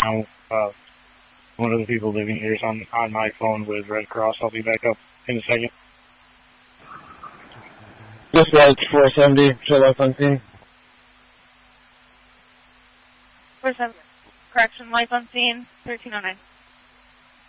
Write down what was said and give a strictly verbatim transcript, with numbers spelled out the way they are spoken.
now. Uh, one of the people living here is on, on my phone with Red Cross. I'll be back up in a second. Dispatch four seventy, show life on scene. four seventy, correction, life on scene, thirteen oh nine.